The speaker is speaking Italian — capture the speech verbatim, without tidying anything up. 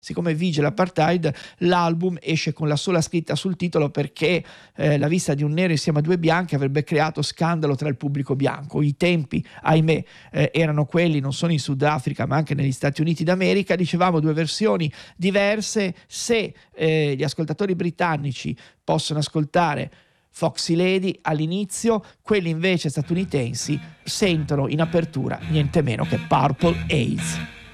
Siccome vige l'apartheid, l'album esce con la sola scritta sul titolo perché eh, la vista di un nero insieme a due bianchi avrebbe creato scandalo tra il pubblico bianco. I tempi, ahimè, eh, erano quelli, non solo in Sudafrica ma anche negli Stati Uniti d'America. Dicevamo due versioni diverse. Se eh, gli ascoltatori britannici possono ascoltare Foxy Lady all'inizio, quelli invece statunitensi sentono in apertura niente meno che Purple Haze.